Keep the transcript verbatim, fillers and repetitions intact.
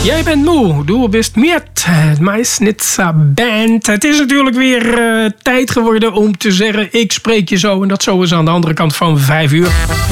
Jij bent moe, du bist miert, Meisnitzer Band. Het is natuurlijk weer uh, tijd geworden om te zeggen, ik spreek je zo. En dat zo is aan de andere kant van vijf uur.